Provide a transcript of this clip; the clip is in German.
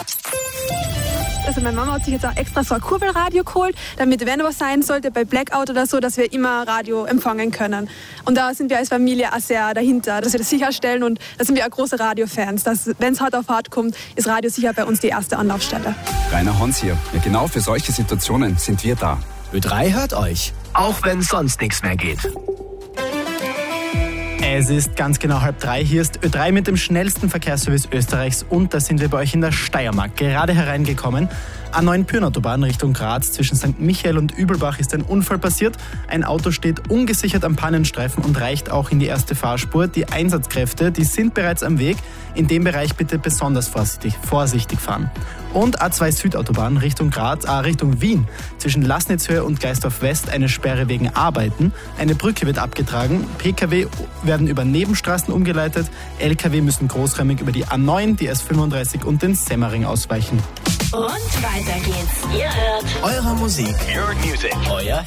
Also meine Mama hat sich jetzt auch extra so ein Kurbelradio geholt, damit, wenn was sein sollte, bei Blackout oder so, dass wir immer Radio empfangen können. Und da sind wir als Familie auch sehr dahinter, dass wir das sicherstellen, und da sind wir auch große Radiofans. Wenn es hart auf hart kommt, ist Radio sicher bei uns die erste Anlaufstelle. Rainer Hans hier. Ja, genau für solche Situationen sind wir da. Ö3 hört euch, auch wenn sonst nichts mehr geht. Es ist ganz genau 2:30. Hier ist Ö3 mit dem schnellsten Verkehrsservice Österreichs, und da sind wir bei euch in der Steiermark gerade hereingekommen. A9 Pyrnautobahn Richtung Graz zwischen St. Michael und Übelbach ist ein Unfall passiert. Ein Auto steht ungesichert am Pannenstreifen und reicht auch in die erste Fahrspur. Die Einsatzkräfte, die sind bereits am Weg. In dem Bereich bitte besonders vorsichtig fahren. Und A2 Südautobahn Richtung Wien zwischen Laßnitzhöhe und Gleisdorf West eine Sperre wegen Arbeiten. Eine Brücke wird abgetragen. Pkw werden über Nebenstraßen umgeleitet. Lkw müssen großräumig über die A9, die S35 und den Semmering ausweichen. Und weiter geht's. Ihr hört Eure Musik, Your Music, euer